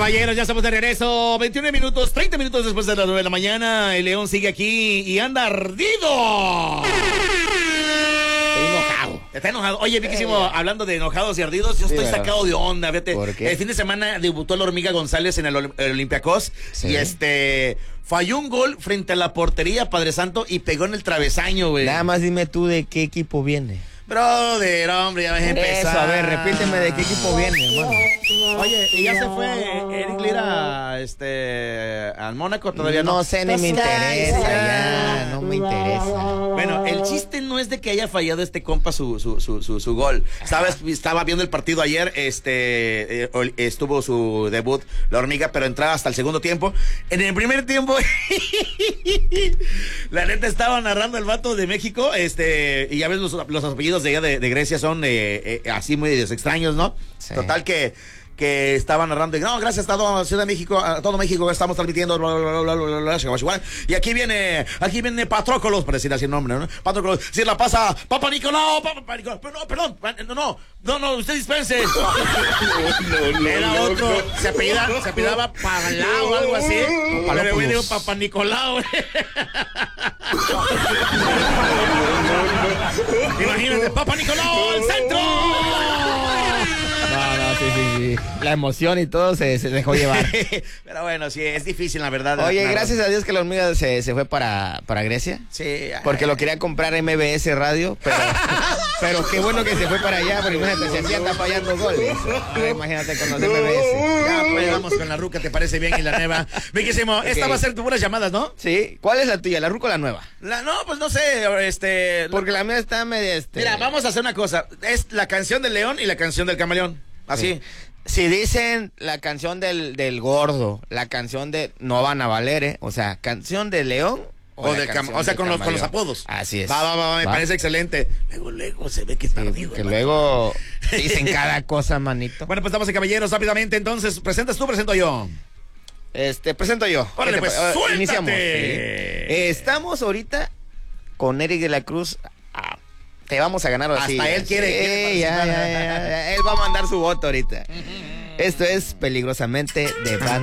caballeros, ya estamos de regreso. 21 minutos, 30 minutos después de las 9 de la mañana. El León sigue aquí y anda ardido. Está enojado. Oye, Viquísimo, hablando de enojados y ardidos, yo estoy sacado de onda, fíjate. ¿Por qué? El fin de semana debutó la Hormiga González en el Olympiacos. Sí. Y falló un gol frente a la portería, Padre Santo, y pegó en el travesaño, güey. Nada más dime tú de qué equipo viene. Brother, hombre, ya vas a empezar. Eso, a ver, repíteme de qué equipo viene, hermano. Oye, ¿y ya se fue Eric Lira al Mónaco? Todavía no. No sé, ni me interesa, ya, no me interesa. Bueno, el chiste no es de que haya fallado este compa su gol. Estaba viendo el partido ayer, estuvo su debut, la Hormiga, pero entraba hasta el segundo tiempo. En el primer tiempo, la neta estaba narrando el vato de México, y ya ves los apellidos de allá de Grecia son así muy extraños, ¿no? Sí. Total que estaba narrando, no, gracias a toda Ciudad de México, a todo México estamos transmitiendo, bla, bla, bla, bla, bla, bla, y aquí viene Patrócolos, para decir así el nombre, ¿no? Patrócolos, si la pasa, Papa Nicolau, no, perdón, no, usted dispense. Era otro, se apellidaba Pagalao o algo así, pero güey, digo Papa Nicolau. Imagínate, Papa Nicolau, el centro. No, sí. La emoción y todo se dejó llevar. Pero bueno, sí, es difícil, la verdad. Oye, gracias a Dios que la Hormiga se fue para Grecia. Sí. Porque lo quería comprar MBS Radio, pero qué bueno que se fue para allá, porque imagínate, si así anda fallando goles. Imagínate con los MBS. Ya, pues vamos con la ruca, ¿te parece bien? Y la nueva. Viquísimo, esta va a ser tu buenas llamadas, ¿no? Sí. ¿Cuál es la tuya, la ruca o la nueva? No, pues no sé, Porque la mía está media, Mira, vamos a hacer una cosa. Es la canción del León y la canción del Camaleón. Así. Sí. Si dicen la canción del gordo, la canción de no van a valer, o sea, canción de León o sea, con los apodos. Así es. Va, me parece excelente. Luego se ve que está ardido. Que luego dicen cada cosa, manito. Bueno, pues estamos en caballeros rápidamente, entonces, ¿presentas tú o presento yo? Presento yo. Órale, pues, suéltate. Iniciamos. ¿Sí? Estamos ahorita con Eric de la Cruz. Te vamos a ganar así. Hasta él quiere. Ya. Él va a mandar su voto ahorita. Esto es Peligrosamente de Banda.